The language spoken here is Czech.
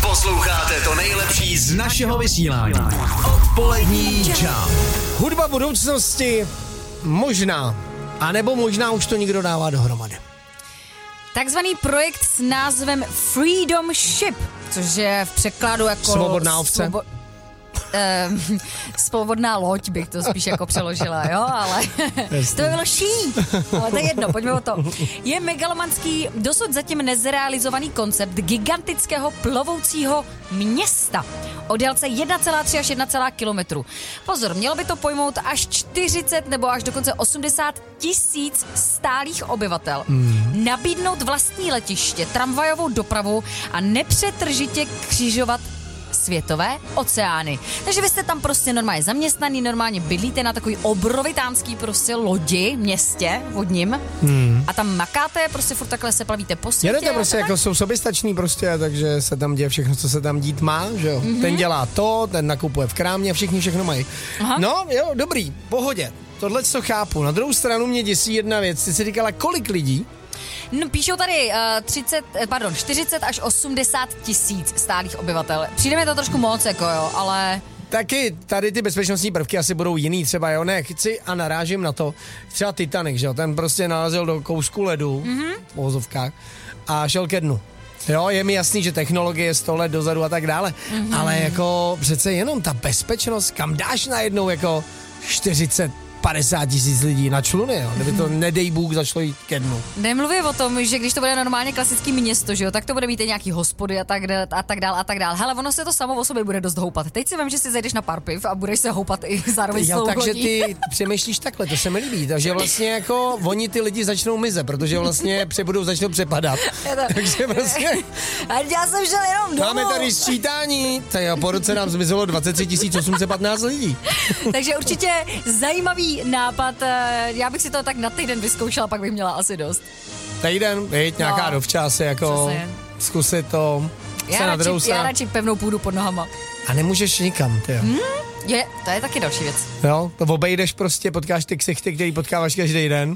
Posloucháte to nejlepší z našeho vysílání. Odpolední Jump. Hudba budoucnosti možná, anebo možná už to nikdo dává dohromady. Takzvaný projekt s názvem Freedom Ship, což je v překladu jako... Svobodná ovce. Svobodná loď bych to spíš jako přeložila, jo, ale to by bylo ale to je jedno, pojďme o to. Je megalomanský, dosud zatím nezrealizovaný koncept gigantického plovoucího města o délce 1,3 až 1, kilometru. Pozor, mělo by to pojmout až 40 nebo až dokonce 80 tisíc stálých obyvatel. Nabídnout vlastní letiště, tramvajovou dopravu a nepřetržitě křižovat světové oceány. Takže vy jste tam prostě normálně zaměstnaný, normálně bydlíte na takový obrovitánský prostě lodi, městě vodním a tam makáte, prostě furt takhle se plavíte po světě. Jedete prostě jako jsou soběstační prostě, takže se tam děje všechno, co se tam dít má, že jo. Ten dělá to, ten nakupuje v krámě, všichni všechno mají. Aha. No jo, dobrý, pohodě. Tohle co chápu. Na druhou stranu mě děsí jedna věc. Ty jsi říkala, kolik lidí? No, píšou tady 40 až 80 tisíc stálých obyvatel. Přijde mi to trošku moc, jako jo, ale... Taky tady ty bezpečnostní prvky asi budou jiný, třeba jo, ne, chci a narážím na to, třeba Titanic, že jo, ten prostě narazil do kousku ledu, v ozovkách, a šel ke dnu. Jo, je mi jasný, že technologie je 100 let dozadu a tak dále, ale jako přece jenom ta bezpečnost, kam dáš najednou jako 50 tisíc lidí na čluny, jo. Kdyby to, nedej Bůh, začalo jít ke dnu. Nemluví o tom, že když to bude normálně klasický město, že jo, tak to bude mít i nějaký hospody a tak dál. Hele, ono se to samo o sobě bude dost houpat. Teď si vím, že si zajdeš na pár piv a budeš se houpat i zároveň s tou takže lodí. ty přemýšlíš takhle, to se mi líbí. Takže vlastně jako oni ty lidi začnou mizet, protože vlastně začnou přepadat. Takže vlastně... Já jsem šel jenom domů. Máme tady sčítání, tak po roce nám zmizelo 23 815 lidí. Takže určitě zajímavý nápad, já bych si to tak na týden vyzkoušela, pak bych měla asi dost. Týden, nějaká dovča asi jako přesně. Zkusit to. Já radši pevnou půdu pod nohama. A nemůžeš nikam, ty jo. To je taky další věc. Jo, to obejdeš prostě, potkáš ty ksichty, který potkáváš každý den.